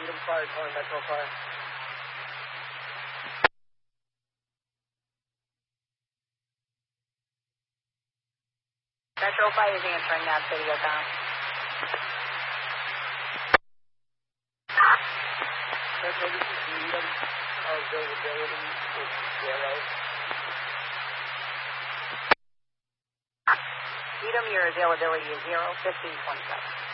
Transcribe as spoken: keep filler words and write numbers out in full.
Freedom Fire, calling Metro Fire. Metro Fire is answering that video down. Metro, this is Freedom. Availability is zero. Freedom, your availability is zero, fifteen twenty-seven.